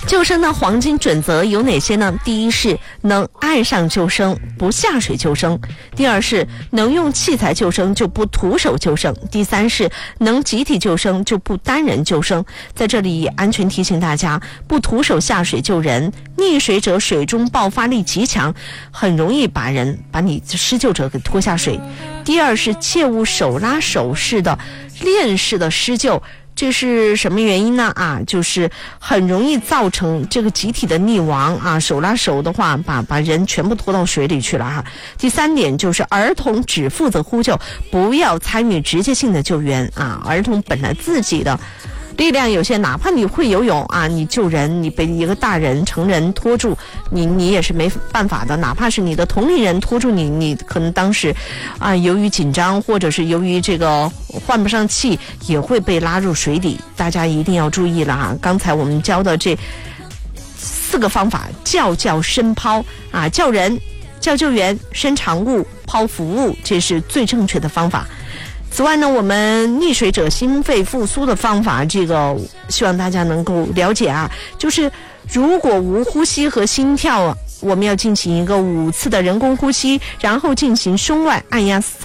救生的黄金准则有哪些呢？第一是能岸上救生不下水救生，第二是能用器材救生就不徒手救生，第三是能集体救生就不单人救生。在这里安全提醒大家，不徒手下水救人，溺水者水中爆发力极强，很容易把你施救者给拖下水。第二是切勿手拉手式的链式的施救，这是什么原因呢？就是很容易造成这个集体的溺亡手拉手的话把人全部拖到水里去了第三点就是儿童只负责呼救，不要参与直接性的救援儿童本来自己的力量有限，哪怕你会游泳你救人，你被一个大人成人拖住，你也是没办法的。哪怕是你的同龄人拖住你可能当时由于紧张或者是由于这个换不上气，也会被拉入水底。大家一定要注意了刚才我们教的这4个方法，叫伸抛叫人、叫救援、伸长物、抛浮物，这是最正确的方法。此外呢，我们溺水者心肺复苏的方法，这个希望大家能够了解就是如果无呼吸和心跳我们要进行一个5次的人工呼吸，然后进行胸外按压